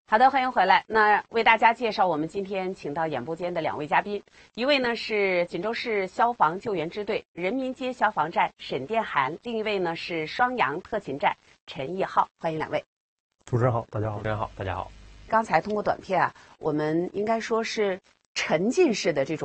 好的，欢迎回来。那为大家介绍我们今天请到演播间的2位嘉宾，一位呢是锦州市消防救援支队人民街消防站沈殿涵，另一位呢是双阳特勤站陈义浩。欢迎2位。 主持人好，大家好。 主持人好，大家好。 刚才通过短片啊，我们应该说是沉浸式的这种